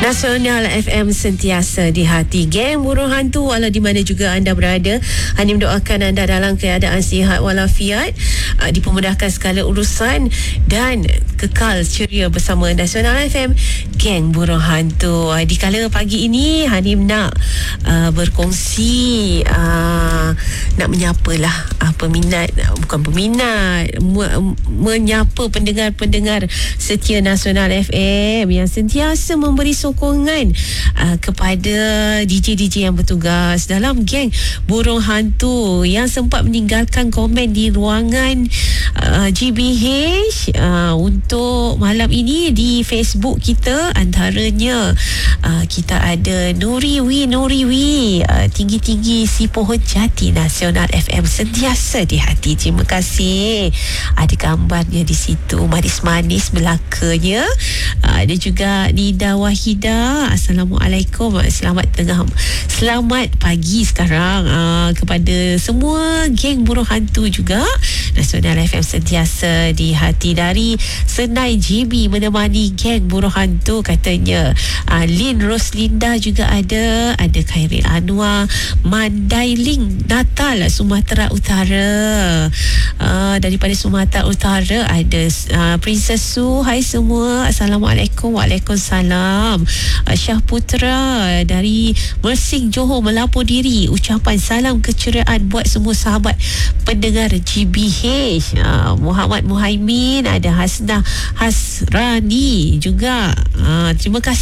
Nasional FM sentiasa di hati geng burung hantu walau di mana juga anda berada. Hanim doakan anda dalam keadaan sihat walafiat, dipermudahkan segala urusan dan kekal ceria bersama Nasional FM geng burung hantu. Di kala pagi ini Hanim nak berkongsi, nak menyapalah menyapa pendengar-pendengar setia Nasional FM yang sentiasa memberi sokongan kepada DJ-DJ yang bertugas dalam geng burung hantu yang sempat meninggalkan komen di ruangan GBH untuk malam ini di Facebook kita. Antaranya kita ada Nuriwi tinggi-tinggi si pohon jati Nasional FM sentiasa di hati. Terima kasih. Ada gambarnya di situ, manis-manis belakanya. Ada juga Nida Wahida. Assalamualaikum. Selamat pagi sekarang kepada semua geng burung hantu juga. Nasional FM sentiasa di hati. Dari Senai JB menemani geng burung hantu katanya. Lin Roslinda juga ada Khairil Anwar, Mandailing Natal Sumatera Utara. Daripada Sumatera Utara ada Princess Su. Hai semua, Assalamualaikum. Waalaikumsalam. Syah Putra dari Mersing Johor melapor diri. Ucapan salam keceriaan buat semua sahabat pendengar GBH. Muhammad Muhaimin, ada Hasnah Hasrani juga. Terima kasih